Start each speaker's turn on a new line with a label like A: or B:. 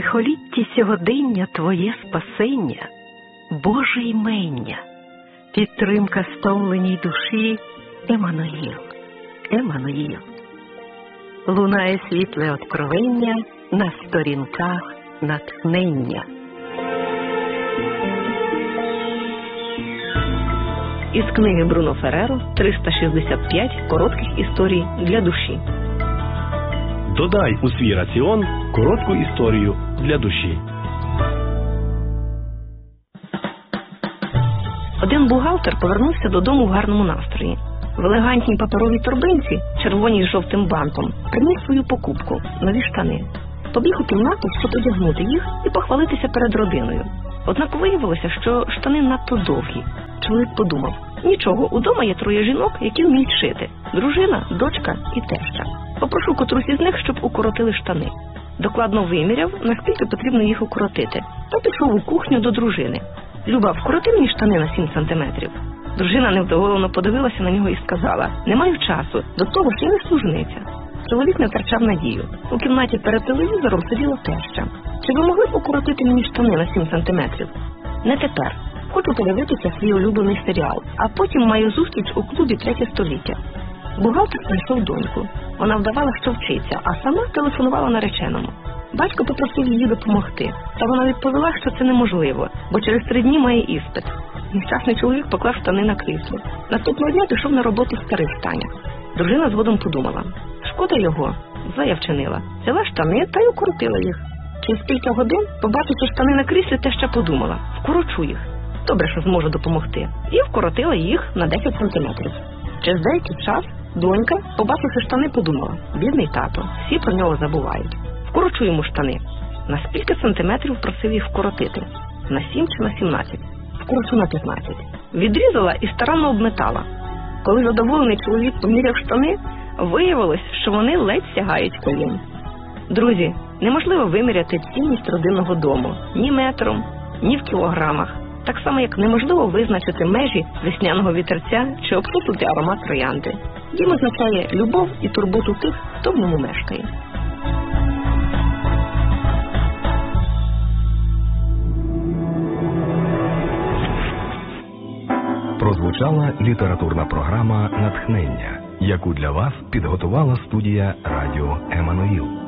A: лихолітті сьогодення твоє спасення, Боже ймення, підтримка стомленій душі, Еммануїл, Еммануїл. Лунає світле откровення на сторінках натхнення.
B: Із книги Бруно Ферреро «365 коротких історій для душі».
C: Додай у свій раціон коротку історію для душі.
B: Один бухгалтер повернувся додому в гарному настрої. В елегантній паперовій торбинці, червоній з жовтим бантом, приніс свою покупку – нові штани. Побіг у кімнату, щоб одягнути їх і похвалитися перед родиною. Однак виявилося, що штани надто довгі. Чоловік подумав: нічого, удома є 3 жінок, які вміють шити. Дружина, дочка і теща. Попрошу котрусь із них, щоб укоротили штани. Докладно виміряв, наскільки потрібно їх укоротити, та пішов у кухню до дружини. Люба, вкороти мені штани на 7 сантиметрів. Дружина невдоволено подивилася на нього і сказала: не маю часу, до того ж я не служниця. Чоловік не втрачав надію. У кімнаті перед телевізором сиділа теща. Чи ви могли б укоротити мені штани на 7 сантиметрів? Не тепер. Хочу подивитися свій улюблений серіал, а потім маю зустріч у клубі «Третє століття». Бухгалтер знайшов доньку. Вона вдавала, що вчиться, а сама телефонувала нареченому. Батько попросив її допомогти, та вона відповіла, що це неможливо, бо через 3 дні має іспит. Нещасний чоловік поклав штани на крісло. Наступного дня пішов на роботу в старих штанях. Дружина згодом подумала: шкода його, зле я вчинила. Взяла штани та й укоротила їх. Через кілька годин, побачивши штани на кріслі, теща подумала: вкорочу їх. Добре, що зможу допомогти. І вкоротила їх на 10 сантиметрів. Через деякий час донька, побачивши штани, подумала: бідний тато, всі про нього забувають. Вкорочу йому штани. На скільки сантиметрів просив їх вкоротити? На 7 чи на 17? Вкорочу на 15. Відрізала і старанно обметала. Коли задоволений чоловік поміряв штани, виявилось, що вони ледь сягають колін. Друзі, неможливо виміряти цінність родинного дому ні метром, ні в кілограмах. Так само, як неможливо визначити межі весняного вітерця чи обсипати аромат троянди. Дім означає любов і турботу тих, хто в ньому мешкає.
D: Прозвучала літературна програма «Натхнення», яку для вас підготувала студія радіо «Еммануїл».